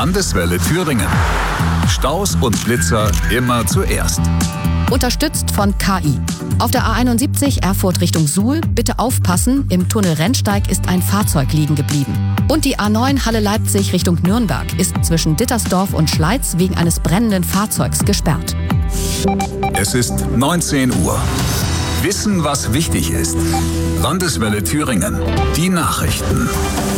Landeswelle Thüringen. Staus und Blitzer immer zuerst. Unterstützt von KI. Auf der A71 Erfurt Richtung Suhl, bitte aufpassen, im Tunnel Rennsteig ist ein Fahrzeug liegen geblieben. Und die A9 Halle Leipzig Richtung Nürnberg ist zwischen Dittersdorf und Schleiz wegen eines brennenden Fahrzeugs gesperrt. Es ist 19 Uhr. Wissen, was wichtig ist. Landeswelle Thüringen. Die Nachrichten.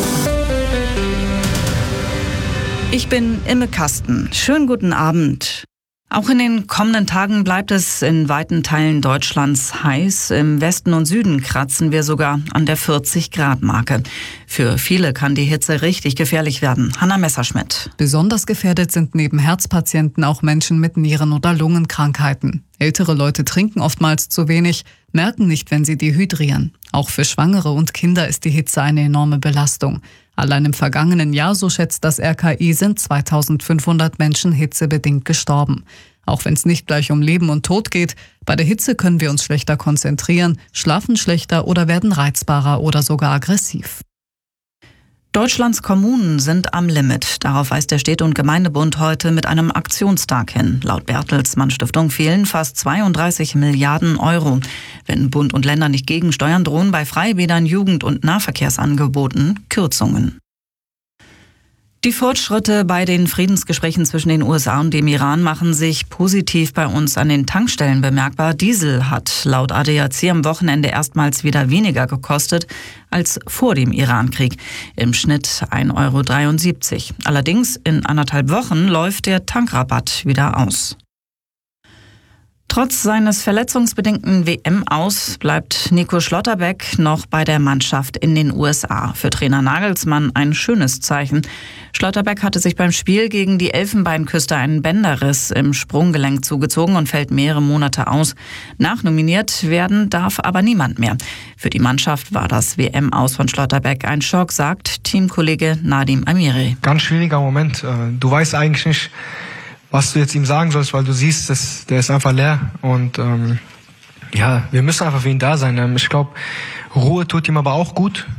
Ich bin Imme Kasten. Schönen guten Abend. Auch in den kommenden Tagen bleibt es in weiten Teilen Deutschlands heiß. Im Westen und Süden kratzen wir sogar an der 40-Grad-Marke. Für viele kann die Hitze richtig gefährlich werden. Hanna Messerschmidt. Besonders gefährdet sind neben Herzpatienten auch Menschen mit Nieren- oder Lungenkrankheiten. Ältere Leute trinken oftmals zu wenig, merken nicht, wenn sie dehydrieren. Auch für Schwangere und Kinder ist die Hitze eine enorme Belastung. Allein im vergangenen Jahr, so schätzt das RKI, sind 2500 Menschen hitzebedingt gestorben. Auch wenn es nicht gleich um Leben und Tod geht, bei der Hitze können wir uns schlechter konzentrieren, schlafen schlechter oder werden reizbarer oder sogar aggressiv. Deutschlands Kommunen sind am Limit. Darauf weist der Städte- und Gemeindebund heute mit einem Aktionstag hin. Laut Bertelsmann Stiftung fehlen fast 32 Milliarden Euro. Wenn Bund und Länder nicht gegensteuern, drohen bei Freibädern, Jugend- und Nahverkehrsangeboten Kürzungen. Die Fortschritte bei den Friedensgesprächen zwischen den USA und dem Iran machen sich positiv bei uns an den Tankstellen bemerkbar. Diesel hat laut ADAC am Wochenende erstmals wieder weniger gekostet als vor dem Irankrieg. Im Schnitt 1,73 €. Allerdings in 1,5 Wochen läuft der Tankrabatt wieder aus. Trotz seines verletzungsbedingten WM-Aus bleibt Nico Schlotterbeck noch bei der Mannschaft in den USA. Für Trainer Nagelsmann ein schönes Zeichen. Schlotterbeck hatte sich beim Spiel gegen die Elfenbeinküste einen Bänderriss im Sprunggelenk zugezogen und fällt mehrere Monate aus. Nachnominiert werden darf aber niemand mehr. Für die Mannschaft war das WM-Aus von Schlotterbeck ein Schock, sagt Teamkollege Nadim Amiri. Ganz schwieriger Moment. Du weißt eigentlich nicht, was du jetzt ihm sagen sollst, weil du siehst, der ist einfach leer. Und wir müssen einfach für ihn da sein. Ich glaube, Ruhe tut ihm aber auch gut.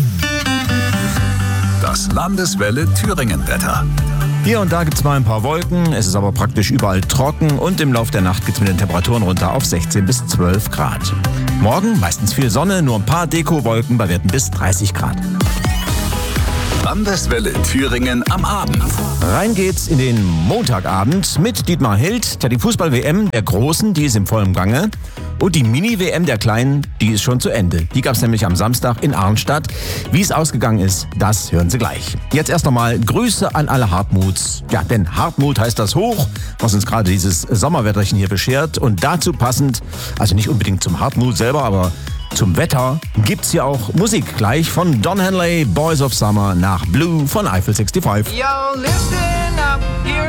Das Landeswelle Thüringen-Wetter. Hier und da gibt es mal ein paar Wolken, es ist aber praktisch überall trocken und im Laufe der Nacht geht es mit den Temperaturen runter auf 16 bis 12 Grad. Morgen meistens viel Sonne, nur ein paar Dekowolken bei Werten bis 30 Grad. Landeswelle Thüringen am Abend. Rein geht's in den Montagabend mit Dietmar Hild, die Fußball-WM der Großen, die ist im vollen Gange. Und die Mini-WM der Kleinen, die ist schon zu Ende. Die gab's nämlich am Samstag in Arnstadt. Wie es ausgegangen ist, das hören Sie gleich. Jetzt erst nochmal Grüße an alle Hartmuts. Ja, denn Hartmut heißt das Hoch, was uns gerade dieses Sommerwetterchen hier beschert. Und dazu passend, also nicht unbedingt zum Hartmut selber, aber zum Wetter gibt's hier auch Musik gleich von Don Henley, Boys of Summer nach Blue von Eiffel 65. Yo, listen up, here